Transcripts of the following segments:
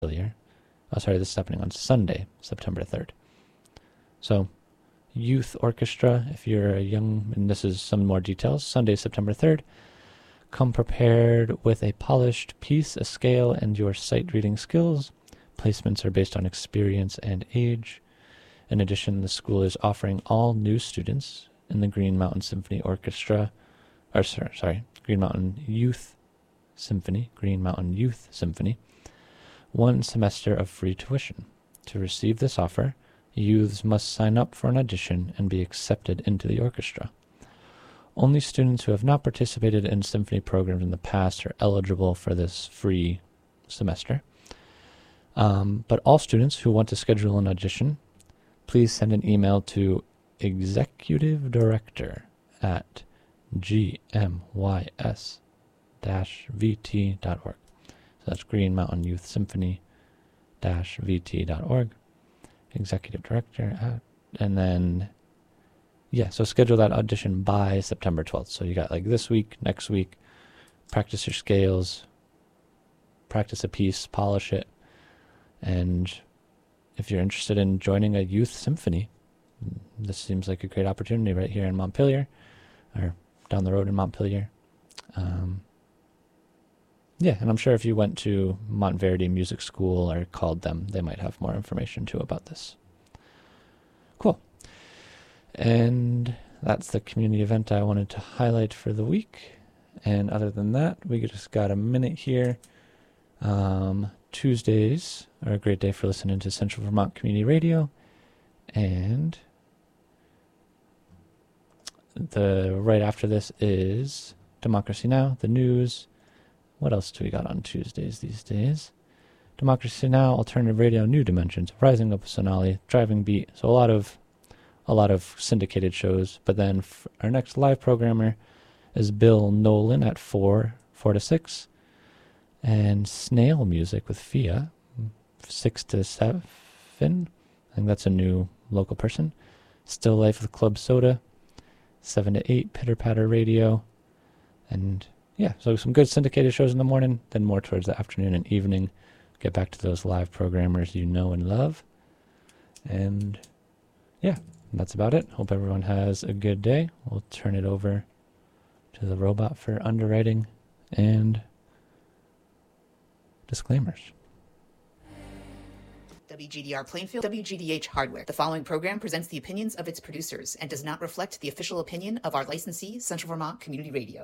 Montpelier. Oh, sorry, this is happening on Sunday, September 3rd. So, youth orchestra, if you're a young, and this is some more details, Sunday, September 3rd. Come prepared with a polished piece, a scale, and your sight reading skills. Placements are based on experience and age. In addition, the school is offering all new students in the Green Mountain Symphony Orchestra, Green Mountain Youth Symphony, 1 semester of free tuition. To receive this offer, youths must sign up for an audition and be accepted into the orchestra. Only students who have not participated in symphony programs in the past are eligible for this free semester. But all students who want to schedule an audition, please send an email to executivedirector@gmys-vt.org. So that's Green Mountain Youth Symphony-vt.org. Executive director and then, so schedule that audition by September 12th. So you got like this week, next week, practice your scales, practice a piece, polish it. And if you're interested in joining a youth symphony, this seems like a great opportunity right here in Montpelier, or down the road in Montpelier. And I'm sure if you went to Monteverdi Music School or called them, they might have more information too about this. Cool. And that's the community event I wanted to highlight for the week. And other than that, we just got a minute here. Tuesdays are a great day for listening to Central Vermont Community Radio. And right after this is Democracy Now!, the news. What else do we got on Tuesdays these days? Democracy Now!, Alternative Radio, New Dimensions, Rising Up with Sonali, Driving Beat. So a lot of syndicated shows. But then our next live programmer is Bill Nolan at 4 to 6. And Snail Music with Fia, 6 to 7. I think that's a new local person. Still Life with Club Soda, 7 to 8, Pitter Patter Radio. And so some good syndicated shows in the morning, then more towards the afternoon and evening. Get back to those live programmers you know and love. And that's about it. Hope everyone has a good day. We'll turn it over to the robot for underwriting and disclaimers. WGDR Plainfield, WGDH Hardware. The following program presents the opinions of its producers and does not reflect the official opinion of our licensee, Central Vermont Community Radio.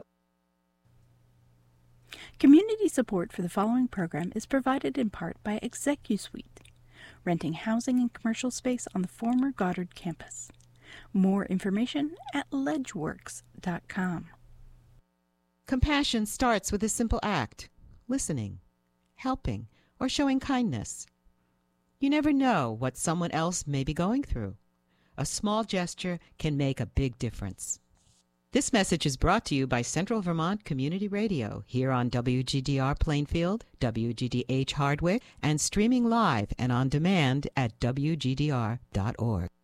Community support for the following program is provided in part by ExecuSuite, renting housing and commercial space on the former Goddard campus. More information at ledgeworks.com. Compassion starts with a simple act: listening, helping, or showing kindness. You never know what someone else may be going through. A small gesture can make a big difference. This message is brought to you by Central Vermont Community Radio, here on WGDR Plainfield, WGDH Hardwick, and streaming live and on demand at WGDR.org.